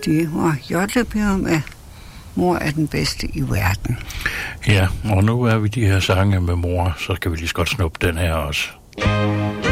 Det var Jotleper med Mor er den bedste i verden. Ja, og nu er vi de her sange med mor, så kan vi lige så godt snuppe den her også.